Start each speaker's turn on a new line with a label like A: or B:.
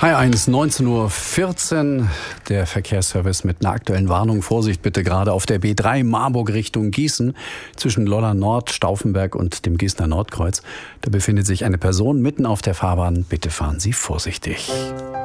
A: H1, 19:14 Uhr. Der Verkehrsservice mit einer aktuellen Warnung. Vorsicht bitte gerade auf der B3 Marburg Richtung Gießen zwischen Lollar Nord, Stauffenberg und dem Gießener Nordkreuz. Da befindet sich eine Person mitten auf der Fahrbahn. Bitte fahren Sie vorsichtig.